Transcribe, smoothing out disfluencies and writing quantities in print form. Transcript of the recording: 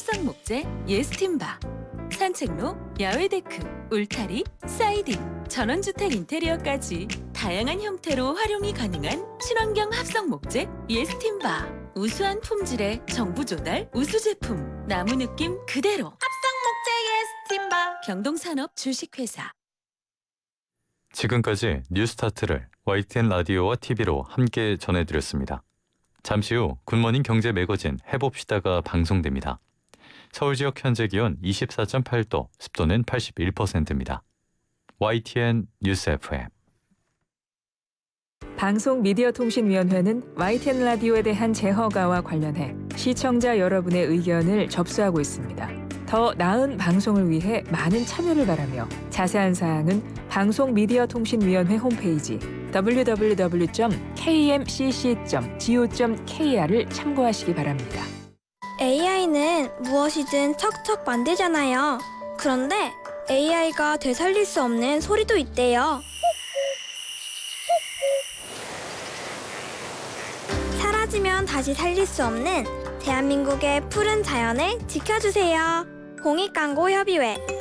합성 목재 예스팀바, 산책로, 야외 데크, 울타리, 사이딩, 전원주택 인테리어까지 다양한 형태로 활용이 가능한 친환경 합성 목재 예스팀바. 우수한 품질의 정부 조달 우수 제품, 나무 느낌 그대로. 합성 목재 예스팀바. 경동산업 주식회사. 지금까지 뉴스타트를 YTN 라디오와 TV로 함께 전해드렸습니다. 잠시 후 굿모닝 경제 매거진 해봅시다가 방송됩니다. 서울 지역 현재 기온 24.8도, 습도는 81%입니다. YTN 뉴스 FM. 방송미디어통신위원회는 YTN 라디오에 대한 재허가와 관련해 시청자 여러분의 의견을 접수하고 있습니다. 더 나은 방송을 위해 많은 참여를 바라며 자세한 사항은 방송미디어통신위원회 홈페이지 www.kmcc.go.kr을 참고하시기 바랍니다. AI는 무엇이든 척척 만들잖아요. 그런데 AI가 되살릴 수 없는 소리도 있대요. 사라지면 다시 살릴 수 없는 대한민국의 푸른 자연을 지켜주세요. 공익광고협의회